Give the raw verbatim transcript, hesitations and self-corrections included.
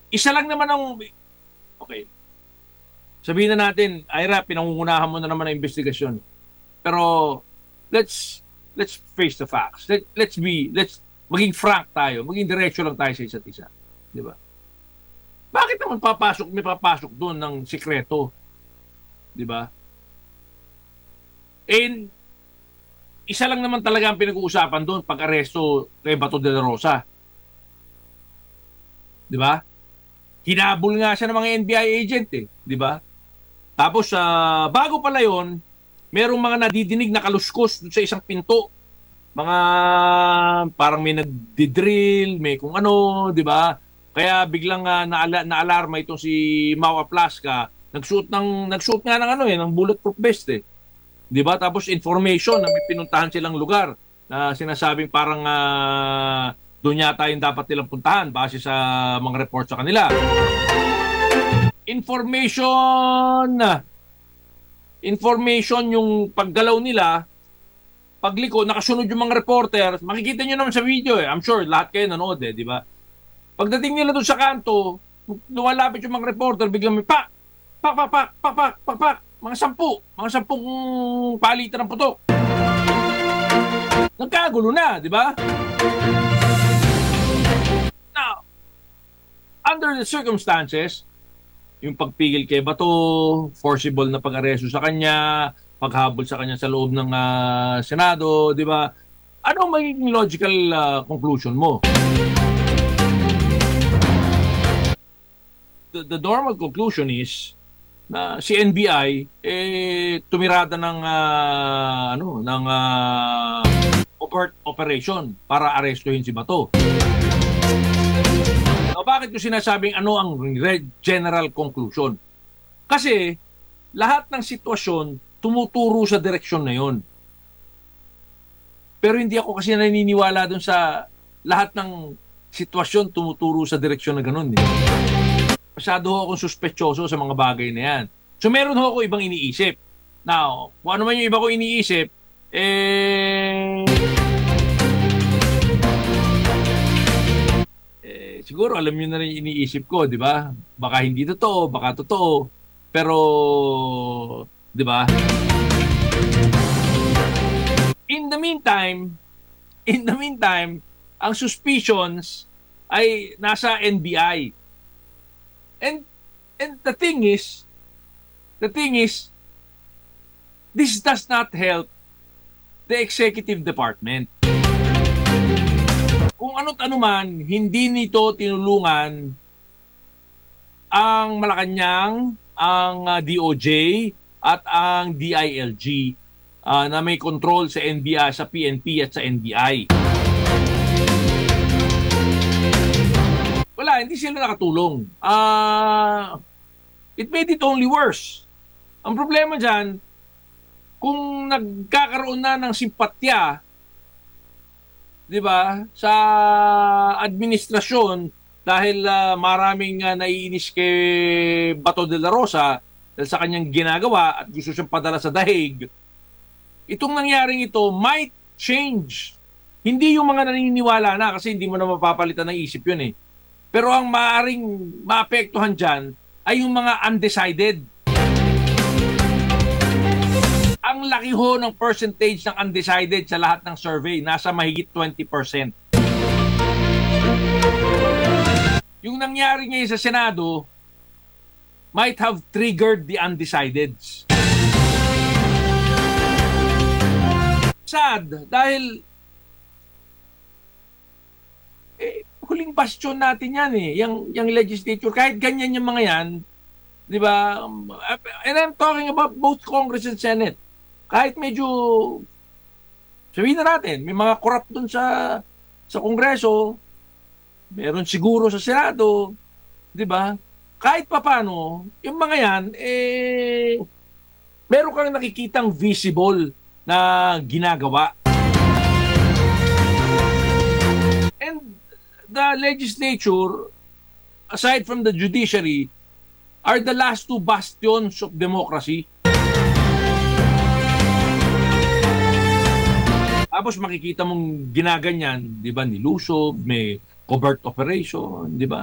Isa lang naman ang, okay, sabihin na natin, Ira, pinangungunahan mo na naman ang investigasyon. Pero, let's, let's face the facts. Let, let's be, let's, maging frank tayo, maging diretso lang tayo sa isa't isa. Di ba? Bakit naman papasok, may papasok doon ng sikreto? Di ba? And, isa lang naman talaga ang pinag-uusapan doon pag-aresto kay Bato de la Rosa. Di ba? Hinabol nga siya ng mga N B I agent eh. Di ba? Tapos, uh, bago pala yon, merong mga nadidinig na kaluskos sa isang pinto. Mga parang may nagdidrill, may kung ano, di ba? Kaya biglang uh, naala, naalarma itong si Mau Aplaska. Nagsuot ng nagsuot nga ng ano eh, ng bulletproof vest eh. 'Di ba? Tapos information na may pinuntahan silang lugar na sinasabing parang uh, doon yata yung dapat nilang puntahan base sa mga report sa kanila. Information information yung paggalaw nila, pagliko, nakasunod yung mga reporter, makikita nyo naman sa video eh. I'm sure lahat kayo nanood eh, di ba? Pagdating nila doon sa kanto, lumalapit yung mga reporter, biglang may pak! Pak, pak, pak, pak, pak, pak, pak, mga sampu, mga sampung palitan ng putok. Nagkagulo na, di ba? Now, under the circumstances, yung pagpigil kay Bato, forcible na pag-aresto sa kanya, paghabol sa kanya sa loob ng uh, Senado, di ba? Ano ang magiging logical uh, conclusion mo? The, the normal conclusion is na si N B I eh tumirada ng uh, ano ng uh, overt operation para arestuhin si Bato. O, bakit ko sinasabing ano ang general conclusion? Kasi lahat ng sitwasyon tumuturo sa direksyon na yon. Pero hindi ako kasi naniniwala dun sa lahat ng sitwasyon tumuturo sa direksyon na ganun. Eh. Masyado ho akong suspetyoso sa mga bagay na yan. So meron ho ako ibang iniisip. Now, kung ano man yung iba ko iniisip, eh, eh siguro alam niyo na rin yung iniisip ko, di ba? Baka hindi totoo, baka totoo. Pero, di ba? In the meantime, in the meantime, ang suspicions ay nasa N B I. And and the thing is, the thing is, this does not help the executive department. Kung ano't ano man, hindi nito tinulungan ang Malacanang, ang uh, D O J at ang D I L G uh, na may control sa N B I, sa P N P at sa N B I. Wala, hindi sila nakatulong. Uh, it made it only worse. Ang problema dyan, kung nagkakaroon na ng simpatya, di ba, sa administrasyon dahil uh, maraming uh, naiinis kay Bato de la Rosa dahil sa kanyang ginagawa at gusto siyang padala sa dahig, itong nangyaring ito might change. Hindi yung mga naniniwala na kasi hindi mo na mapapalitan ng isip yun eh. Pero ang maaaring maapektuhan dyan ay yung mga undecided. Ang laki ho ng percentage ng undecided sa lahat ng survey, nasa mahigit twenty percent. Yung nangyari ngayon sa Senado might have triggered the undecideds. Sad, dahil eh, huling bastion natin yan eh, yung, yung legislature, kahit ganyan yung mga yan, di ba? And I'm talking about both Congress and Senate. Kahit medyo, sabihin na natin, may mga corrupt dun sa, sa Kongreso, meron siguro sa Senado, di ba? Kahit papano, yung mga yan, eh, meron kang nakikitang visible na ginagawa. And the legislature, aside from the judiciary, are the last two bastions of democracy. Tapos makikita mong ginaganyan, di ba, nilusob, may covert operation, di ba?